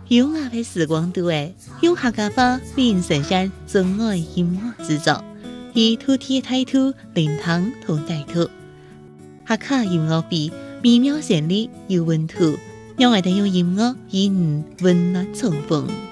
优雅的时光度诶，用客家话为因呈现真爱音乐制作，以土地态度灵堂同带土。客家音乐比美妙旋律有温度，让我哋用音乐与你温暖重逢。